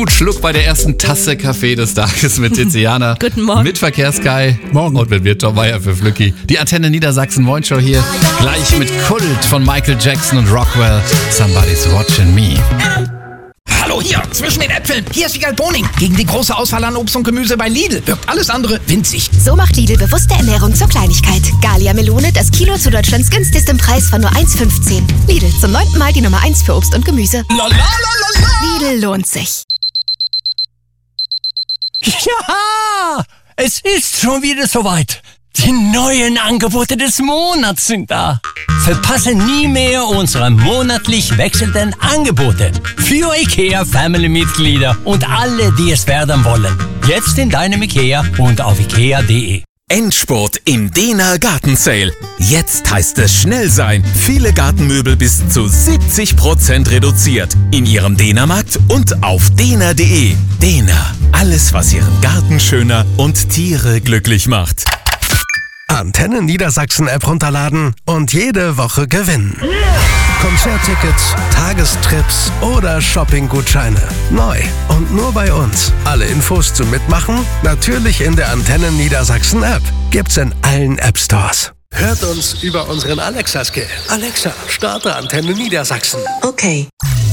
Gut Schluck bei der ersten Tasse Kaffee des Tages mit Tiziana. Guten Morgen. Mit Verkehrsguy. Morgen. Und mit mir Tom Meier für Flücki. Die Antenne Niedersachsen Morningshow hier. Gleich mit Kult von Michael Jackson und Rockwell. Somebody's watching me. Hallo hier, zwischen den Äpfeln. Hier ist Wiegald Boning. Gegen die große Auswahl an Obst und Gemüse bei Lidl wirkt alles andere winzig. So macht Lidl bewusste Ernährung zur Kleinigkeit. Gallia Melone, das Kilo zu Deutschlands günstigstem Preis von nur 1,15. Lidl, zum 9. Mal die Nummer 1 für Obst und Gemüse. Lidl lohnt sich. Ja, es ist schon wieder soweit. Die neuen Angebote des Monats sind da. Verpasse nie mehr unsere monatlich wechselnden Angebote für IKEA-Family-Mitglieder und alle, die es werden wollen. Jetzt in deinem IKEA und auf ikea.de. Endspurt im Dehner Gartensale. Jetzt heißt es schnell sein. Viele Gartenmöbel bis zu 70% reduziert. In Ihrem Dehnermarkt und auf dehner.de. Dehner. Alles, was Ihren Garten schöner und Tiere glücklich macht. Antenne Niedersachsen App runterladen und jede Woche gewinnen. Konzerttickets, Tagestrips oder Shoppinggutscheine. Neu und nur bei uns. Alle Infos zum Mitmachen natürlich in der Antenne Niedersachsen App. Gibt's in allen App Stores. Hört uns über unseren Alexa-Skill. Alexa, starte Antenne Niedersachsen. Okay.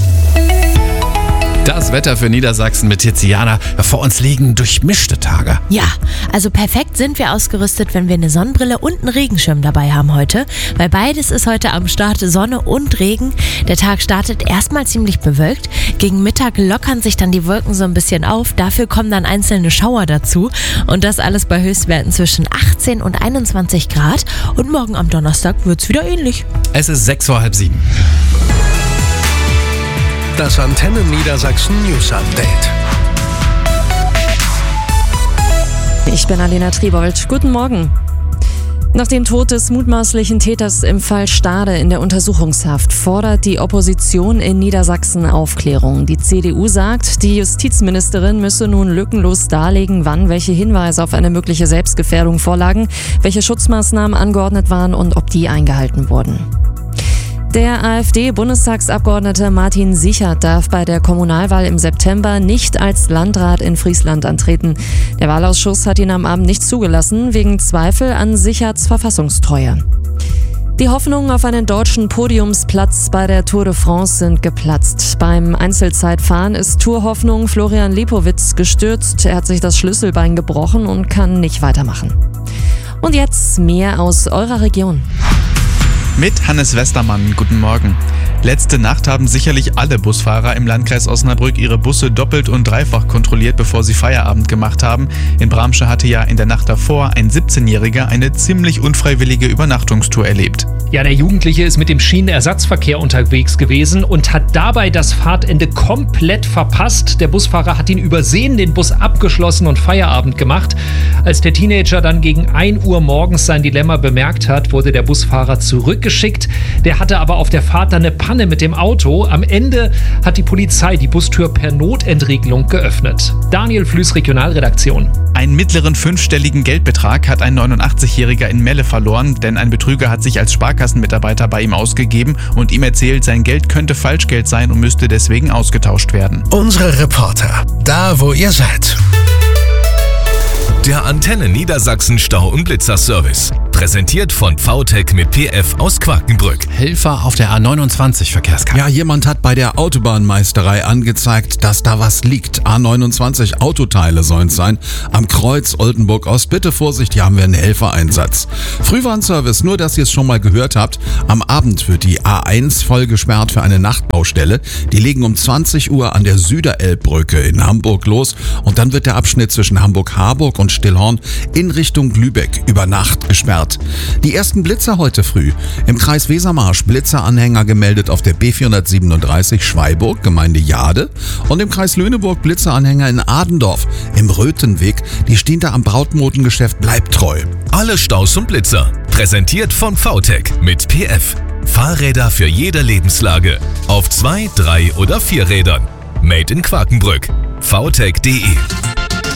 Das Wetter für Niedersachsen mit Tiziana. Vor uns liegen durchmischte Tage. Ja, also perfekt sind wir ausgerüstet, wenn wir eine Sonnenbrille und einen Regenschirm dabei haben heute. Weil beides ist heute am Start, Sonne und Regen. Der Tag startet erstmal ziemlich bewölkt. Gegen Mittag lockern sich dann die Wolken so ein bisschen auf. Dafür kommen dann einzelne Schauer dazu. Und das alles bei Höchstwerten zwischen 18 und 21 Grad. Und morgen am Donnerstag wird's wieder ähnlich. Es ist 6:30. Das Antenne Niedersachsen News Update. Ich bin Alena Triebold. Guten Morgen. Nach dem Tod des mutmaßlichen Täters im Fall Stade in der Untersuchungshaft fordert die Opposition in Niedersachsen Aufklärung. Die CDU sagt, die Justizministerin müsse nun lückenlos darlegen, wann welche Hinweise auf eine mögliche Selbstgefährdung vorlagen, welche Schutzmaßnahmen angeordnet waren und ob die eingehalten wurden. Der AfD-Bundestagsabgeordnete Martin Sichert darf bei der Kommunalwahl im September nicht als Landrat in Friesland antreten. Der Wahlausschuss hat ihn am Abend nicht zugelassen, wegen Zweifel an Sicherts Verfassungstreue. Die Hoffnungen auf einen deutschen Podiumsplatz bei der Tour de France sind geplatzt. Beim Einzelzeitfahren ist Tourhoffnung Florian Lipowitz gestürzt. Er hat sich das Schlüsselbein gebrochen und kann nicht weitermachen. Und jetzt mehr aus eurer Region. Mit Hannes Westermann, guten Morgen. Letzte Nacht haben sicherlich alle Busfahrer im Landkreis Osnabrück ihre Busse doppelt und dreifach kontrolliert, bevor sie Feierabend gemacht haben. In Bramsche hatte ja in der Nacht davor ein 17-Jähriger eine ziemlich unfreiwillige Übernachtungstour erlebt. Ja, der Jugendliche ist mit dem Schienenersatzverkehr unterwegs gewesen und hat dabei das Fahrtende komplett verpasst. Der Busfahrer hat ihn übersehen, den Bus abgeschlossen und Feierabend gemacht. Als der Teenager dann gegen 1 Uhr morgens sein Dilemma bemerkt hat, wurde der Busfahrer zurückgeschickt. Der hatte aber auf der Fahrt dann eine Panne mit dem Auto. Am Ende hat die Polizei die Bustür per Notentriegelung geöffnet. Daniel Flüß, Regionalredaktion. Einen mittleren 5-stelligen Geldbetrag hat ein 89-Jähriger in Melle verloren, denn ein Betrüger hat sich als Sparkassenmitarbeiter bei ihm ausgegeben und ihm erzählt, sein Geld könnte Falschgeld sein und müsste deswegen ausgetauscht werden. Unsere Reporter, da wo ihr seid. Der Antenne Niedersachsen Stau- und Blitzerservice. Präsentiert von VTech mit PF aus Quakenbrück. Helfer auf der A29 Verkehrsguy. Ja, jemand hat bei der Autobahnmeisterei angezeigt, dass da was liegt. A29 Autoteile sollen es sein. Am Kreuz Oldenburg-Ost. Bitte Vorsicht, hier haben wir einen Helfereinsatz. Frühwarnservice, nur dass ihr es schon mal gehört habt. Am Abend wird die A1 voll gesperrt für eine Nachtbaustelle. Die legen um 20 Uhr an der Süderelbbrücke in Hamburg los. Und dann wird der Abschnitt zwischen Hamburg-Harburg und Stillhorn in Richtung Lübeck über Nacht gesperrt. Die ersten Blitzer heute früh. Im Kreis Wesermarsch Blitzeranhänger gemeldet auf der B437 Schweiburg, Gemeinde Jade. Und im Kreis Löhneburg Blitzeranhänger in Adendorf im Röthenweg. Die stehen da am Brautmodengeschäft Bleibt treu. Alle Staus und Blitzer. Präsentiert von VTech mit PF. Fahrräder für jede Lebenslage. Auf 2, 3 oder 4 Rädern. Made in Quakenbrück. VTech.de